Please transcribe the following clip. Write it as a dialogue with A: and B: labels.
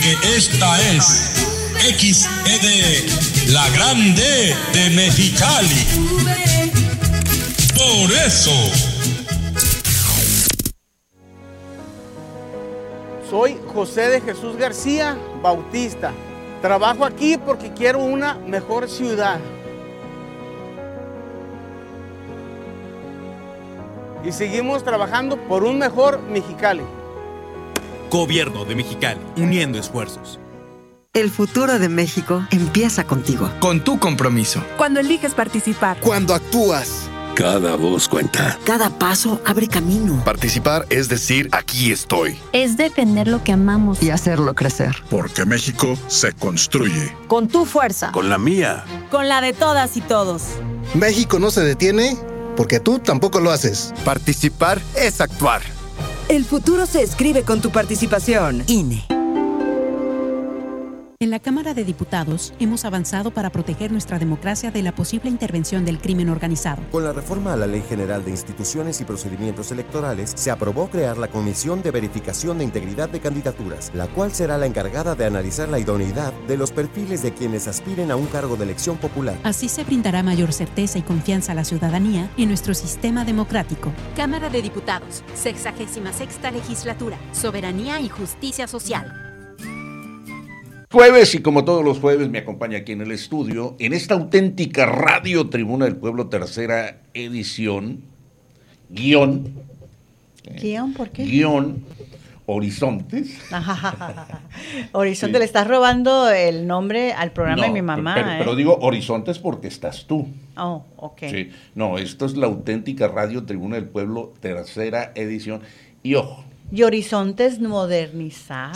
A: porque esta es XED, la grande de Mexicali. Por eso.
B: Soy José de Jesús García Bautista. Trabajo aquí porque quiero una mejor ciudad. Y seguimos trabajando por un mejor Mexicali.
C: Gobierno de Mexicali, uniendo esfuerzos.
D: El futuro de México empieza contigo.
E: Con tu compromiso.
F: Cuando eliges participar.
G: Cuando actúas.
H: Cada voz cuenta.
D: Cada paso abre camino.
H: Participar es decir, aquí estoy.
I: Es defender lo que amamos.
D: Y hacerlo crecer.
J: Porque México se construye.
F: Con tu fuerza.
H: Con la mía.
F: Con la de todas y todos.
G: México no se detiene porque tú tampoco lo haces.
H: Participar es actuar.
F: El futuro se escribe con tu participación.
D: INE.
K: En la Cámara de Diputados hemos avanzado para proteger nuestra democracia de la posible intervención del crimen organizado.
L: Con la reforma a la Ley General de Instituciones y Procedimientos Electorales, se aprobó crear la Comisión de Verificación de Integridad de Candidaturas, la cual será la encargada de analizar la idoneidad de los perfiles de quienes aspiren a un cargo de elección popular.
K: Así se brindará mayor certeza y confianza a la ciudadanía en nuestro sistema democrático.
M: Cámara de Diputados, 66ª Legislatura, Soberanía y Justicia Social.
N: Jueves, y como todos los jueves me acompaña aquí en el estudio, en esta auténtica Radio Tribuna del Pueblo, tercera edición, guión.
O: ¿Guión? ¿Por qué?
N: Guión Horizontes.
O: Horizonte, sí. Le estás robando el nombre al programa de mi mamá.
N: Pero digo Horizontes porque estás tú.
O: Oh, ok.
N: Sí. No, esto es la auténtica Radio Tribuna del Pueblo, tercera edición. Y ojo.
O: Y Horizontes modernizado.